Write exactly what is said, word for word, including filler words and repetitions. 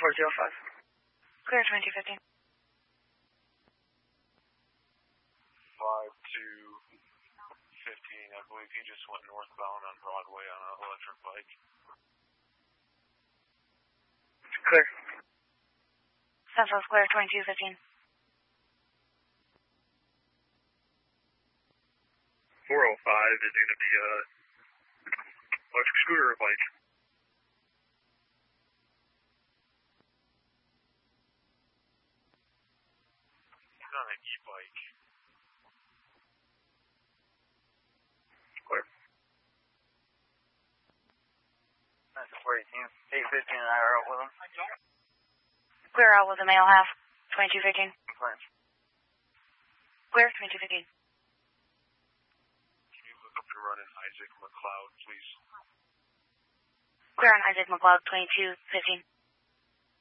four zero five. Clear twenty-two fifteen. five two fifteen, I believe he just went northbound on Broadway on an electric bike. Clear. Central's clear twenty-two fifteen. four oh five is going to be a electric scooter or bike. He's on an e-bike. Clear. That's four eighteen. eight fifteen and I are out with him. Clear out with a male half. twenty-two fifteen. Clear. Clear twenty-two fifteen. Can you look up your run in Isaac McLeod, please? Clear on Isaac McLeod twenty-two fifteen.